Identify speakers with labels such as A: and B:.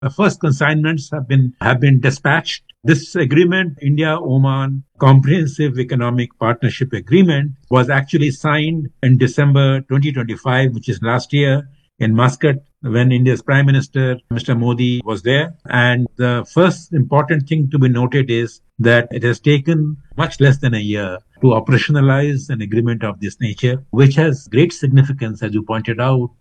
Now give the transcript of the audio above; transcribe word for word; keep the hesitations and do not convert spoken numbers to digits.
A: The first consignments have been have been dispatched. This agreement, India-Oman Comprehensive Economic Partnership Agreement, was actually signed in December twenty twenty-five, which is last year, in Muscat, when India's Prime Minister, Mister Modi, was there. And the first important thing to be noted is that it has taken much less than a year to operationalize an agreement of this nature, which has great significance, as you pointed out,